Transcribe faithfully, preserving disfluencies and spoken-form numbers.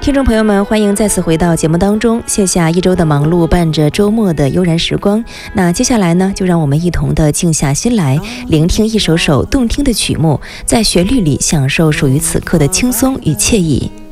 听众朋友们，欢迎再次回到节目当中，卸下一周的忙碌，伴着周末的悠然时光。那接下来呢，就让我们一同的静下心来，聆听一首首动听的曲目，在旋律里享受属于此刻的轻松与惬意。